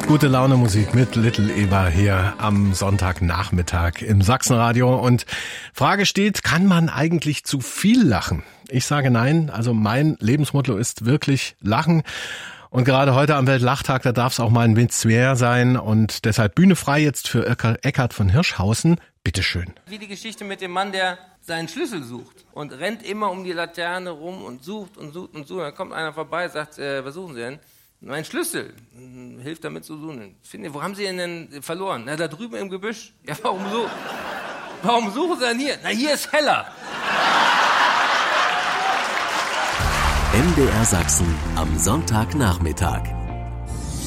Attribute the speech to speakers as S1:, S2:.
S1: Gute Laune Musik mit Little Eva hier am Sonntagnachmittag im Sachsenradio. Und Frage steht, kann man eigentlich zu viel lachen? Ich sage nein, also mein Lebensmotto ist wirklich Lachen. Und gerade heute am Weltlachtag, da darf es auch mal ein Witz mehr sein. Und deshalb Bühne frei jetzt für Eckhard von Hirschhausen. Bitteschön.
S2: Wie die Geschichte mit dem Mann, der seinen Schlüssel sucht und rennt immer um die Laterne rum und sucht und sucht und sucht. Dann kommt einer vorbei, sagt, was suchen Sie denn? Mein Schlüssel. Hilft damit zu suchen. Wo haben Sie ihn denn verloren? Na, da drüben im Gebüsch. Ja, warum suchen Sie denn hier? Na, hier ist heller.
S3: MDR Sachsen am Sonntagnachmittag.